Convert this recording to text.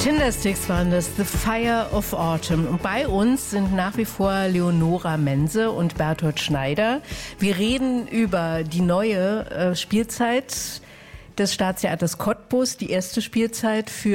Tindersticks waren das, The Fire of Autumn. Und bei uns sind nach wie vor Leonora Mense und Bertolt Schneider. Wir reden über die neue Spielzeit des Staatstheaters Cottbus, die erste Spielzeit für